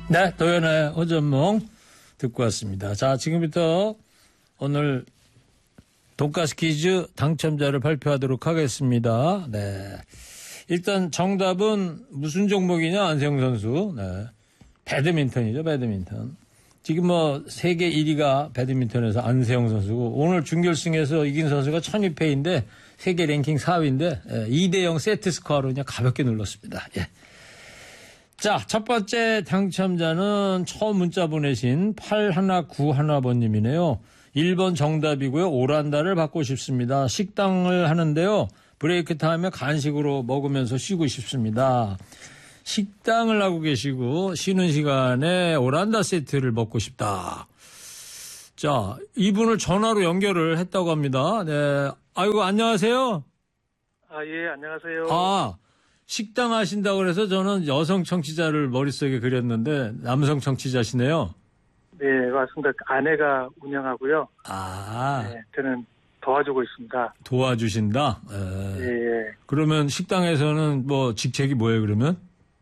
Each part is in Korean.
네, 도연의 호전몽 듣고 왔습니다. 자, 지금부터 오늘 돈가스 퀴즈 당첨자를 발표하도록 하겠습니다. 네. 일단 정답은 무슨 종목이냐, 안세영 선수. 네. 배드민턴이죠, 배드민턴. 지금 뭐 세계 1위가 배드민턴에서 안세영 선수고 오늘 준결승에서 이긴 선수가 천이페이인데 세계 랭킹 4위인데 2대0 세트 스코어로 그냥 가볍게 눌렀습니다. 예. 자, 첫 번째 당첨자는 처음 문자 보내신 8191번님이네요. 1번 정답이고요. 오란다를 받고 싶습니다. 식당을 하는데요. 브레이크 타임에 간식으로 먹으면서 쉬고 싶습니다. 식당을 하고 계시고 쉬는 시간에 오란다 세트를 먹고 싶다. 자, 이분을 전화로 연결을 했다고 합니다. 네. 아이고, 안녕하세요. 예, 안녕하세요. 식당 하신다고 그래서 저는 여성 청취자를 머릿속에 그렸는데 남성 청취자시네요. 네, 맞습니다. 아내가 운영하고요. 네, 저는 도와주고 있습니다. 도와주신다? 예. 그러면 식당에서는 뭐 직책이 뭐예요, 그러면?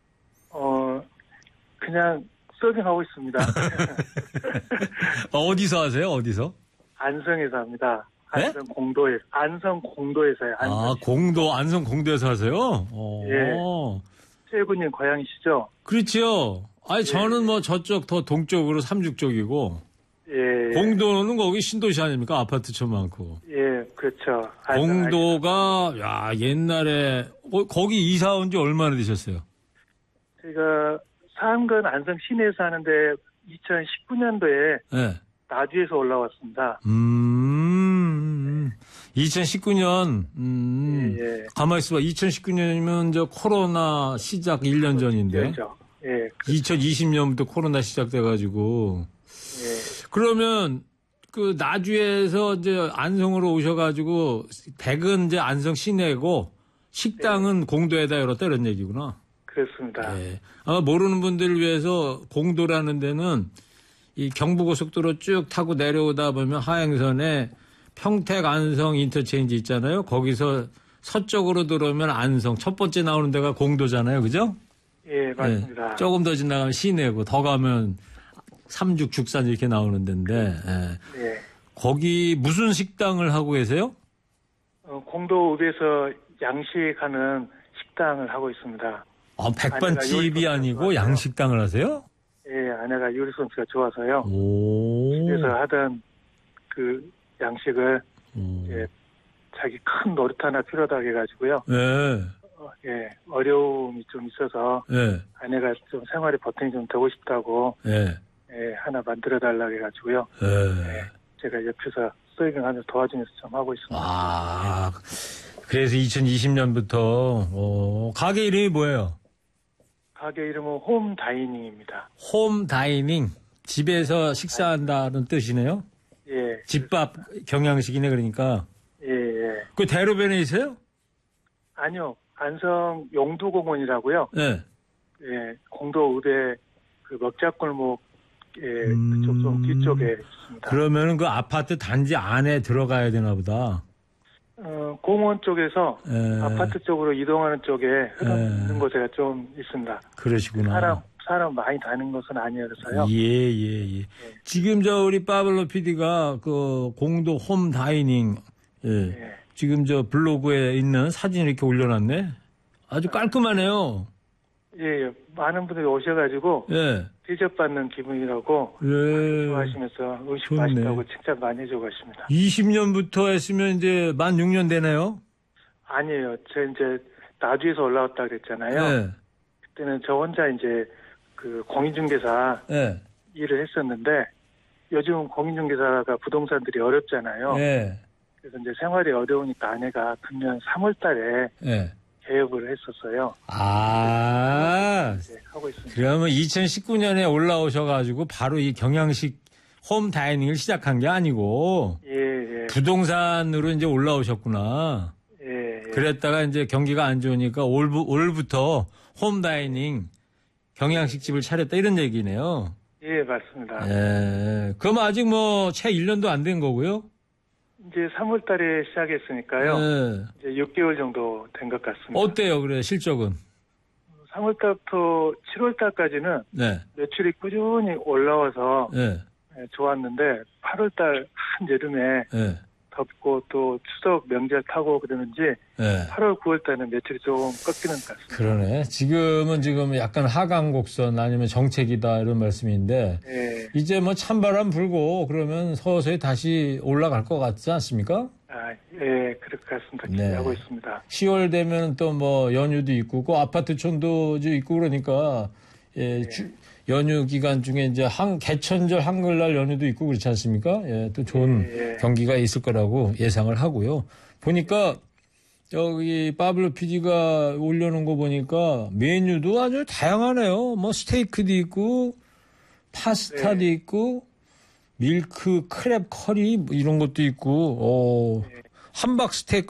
그냥 서빙하고 있습니다. 어디서 하세요, 어디서? 안성에서 합니다. 네? 안성 공도에서요. 안성 공도에서 하세요? 예. 최군님 고향이시죠? 그렇죠. 아니, 저는 뭐 저쪽 더 동쪽으로 삼죽 쪽이고. 예. 공도는 거기 신도시 아닙니까? 아파트촌 많고. 예, 그렇죠. 공도가, 야, 옛날에, 거기 이사 온 지 얼마나 되셨어요? 제가 사는 건 안성 시내에서 하는데 2019년도에 네. 나주에서 올라왔습니다. 2019년, 예. 가만히 있어봐. 2019년이면 저 코로나 시작 1년 전인데. 그렇죠. 예. 2020년부터 코로나 시작돼가지고. 예. 그러면 그 나주에서 이제 안성으로 오셔가지고 댁은 이제 안성 시내고 식당은 공도에다 열었다 이런 얘기구나. 그렇습니다. 예. 아마 모르는 분들을 위해서 공도라는 데는 이 경부고속도로 쭉 타고 내려오다 보면 하행선에 평택 안성 인터체인지 있잖아요. 거기서 서쪽으로 들어오면 안성 첫 번째 나오는 데가 공도잖아요. 그죠? 예, 맞습니다. 예. 조금 더 지나가면 시내고 더 가면 삼죽 죽산 이렇게 나오는 데인데 예. 거기 무슨 식당을 하고 계세요? 공도읍에서 양식하는 식당을 하고 있습니다. 백반집이 아니고 양식당을 하세요? 예, 아내가 요리 솜씨가 좋아서요. 오. 집에서 하던 그 양식을 이제 자기 큰 놀이터 하나 필요하다고 해가지고요. 네. 어려움이 좀 있어서 아내가 좀 생활에 보탬이 좀 되고 싶다고 하나 만들어달라고 해가지고요. 제가 옆에서 서빙하면서 도와주면서 좀 하고 있습니다. 그래서 2020년부터 가게 이름이 뭐예요? 가게 이름은 홈다이닝입니다. 홈다이닝. 집에서 식사한다는 뜻이네요? 예. 집밥 경양식이네, 그러니까. 예. 그 대로변에 있어요? 아니요. 안성 용두공원이라고요. 네. 예. 공도읍의 그 먹자골목, 그쪽 좀 뒤쪽에 있습니다. 그러면은 그 아파트 단지 안에 들어가야 되나 보다. 공원 쪽에서 아파트 쪽으로 이동하는 쪽에 흐름 있는 곳에 좀 있습니다. 그러시구나. 사람 많이 다니는 곳은 아니어서요. 예. 지금 우리 파블로 PD가 그 공도 홈 다이닝, 지금 블로그에 있는 사진 이렇게 올려놨네. 아주 깔끔하네요. 예. 많은 분들이 오셔가지고 대접받는 기분이라고 좋아하시면서 음식 좋네. 맛있다고 칭찬 많이 해주고 가십니다. 20년부터 했으면 이제 만 6년 되네요? 아니에요. 저 이제 나주에서 올라왔다 그랬잖아요. 그때는 저 혼자 이제 그 공인중개사 일을 했었는데 요즘 공인중개사가 부동산들이 어렵잖아요. 그래서 이제 생활이 어려우니까 아내가 금년 3월 달에 개업을 했었어요. 하고 있습니다. 그러면 2019년에 올라오셔가지고 바로 이 경양식 홈 다이닝을 시작한 게 아니고 부동산으로 이제 올라오셨구나. 그랬다가 이제 경기가 안 좋으니까 올부터 홈 다이닝 경양식집을 차렸다 이런 얘기네요. 예, 맞습니다. 그럼 아직 채 1년도 안 된 거고요? 이제 3월 달에 시작했으니까요. 이제 6개월 정도 된 것 같습니다. 어때요, 그래, 실적은? 3월달부터 7월달까지는 네. 매출이 꾸준히 올라와서 네. 좋았는데 8월달 한여름에 네. 덥고 또 추석 명절 타고 그러는지 네. 8월 9월달은 매출이 조금 꺾이는 것 같습니다. 그러네. 지금 약간 하강 곡선 아니면 정책이다 이런 말씀인데 네. 이제 뭐 찬바람 불고 그러면 서서히 다시 올라갈 것 같지 않습니까? 예, 그럴 것 같습니다. 기대하고 있습니다. 10월 되면 또 뭐 연휴도 있고, 그 아파트촌도 있고 그러니까, 예, 연휴 기간 중에 이제 개천절 한글날 연휴도 있고 그렇지 않습니까? 예, 또 좋은 경기가 있을 거라고 예상을 하고요. 보니까, 여기 파블로 PD가 올려놓은 거 보니까 메뉴도 아주 다양하네요. 뭐 스테이크도 있고, 파스타도 있고, 밀크, 크랩 커리 뭐 이런 것도 있고, 함박 스테이크